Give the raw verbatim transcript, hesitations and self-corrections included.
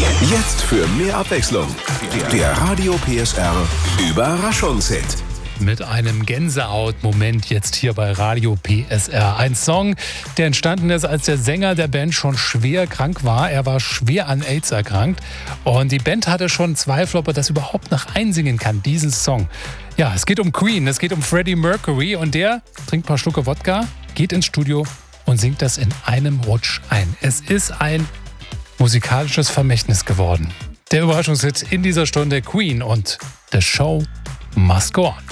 Jetzt für mehr Abwechslung. Der Radio P S R Überraschungshit. Mit einem Gänsehaut-Moment jetzt hier bei Radio P S R. Ein Song, der entstanden ist, als der Sänger der Band schon schwer krank war. Er war schwer an AIDS erkrankt. Und die Band hatte schon Zweifel, ob er das überhaupt noch einsingen kann, diesen Song. Ja, es geht um Queen, es geht um Freddie Mercury. Und der trinkt ein paar Schlucke Wodka, geht ins Studio und singt das in einem Rutsch ein. Es ist ein musikalisches Vermächtnis geworden. Der Überraschungshit in dieser Stunde: Queen und The Show Must Go On.